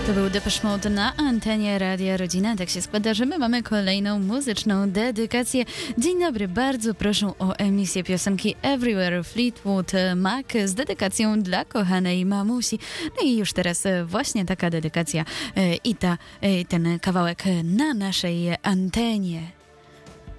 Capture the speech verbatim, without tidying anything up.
To był Depeche Mode na antenie Radia Rodzina. Tak się składa, że my mamy kolejną muzyczną dedykację. Dzień dobry, bardzo proszę o emisję piosenki Everywhere Fleetwood Mac z dedykacją dla kochanej mamusi. No i już teraz właśnie taka dedykacja i ta, ten kawałek na naszej antenie.